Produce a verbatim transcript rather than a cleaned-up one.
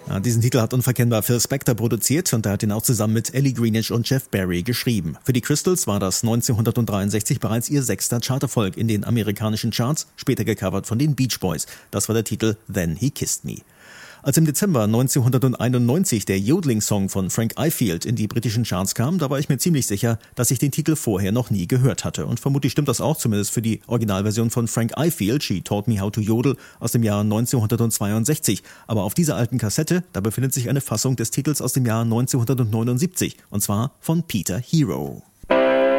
Ja, diesen Titel hat unverkennbar Phil Spector produziert und er hat ihn auch zusammen mit Ellie Greenwich und Jeff Barry geschrieben. Für die Crystals war das neunzehnhundertdreiundsechzig bereits ihr sechster Charterfolg in den amerikanischen Charts, später gecovert von den Beach Boys. Das war der Titel Then He Kissed Me. Als im Dezember neunzehnhunderteinundneunzig der Yodeling-Song von Frank Ifield in die britischen Charts kam, da war ich mir ziemlich sicher, dass ich den Titel vorher noch nie gehört hatte. Und vermutlich stimmt das auch, zumindest für die Originalversion von Frank Ifield, She Taught Me How to Yodel, aus dem Jahr neunzehnhundertzweiundsechzig. Aber auf dieser alten Kassette, da befindet sich eine Fassung des Titels aus dem Jahr neunzehnhundertneunundsiebzig, und zwar von Peter Hero.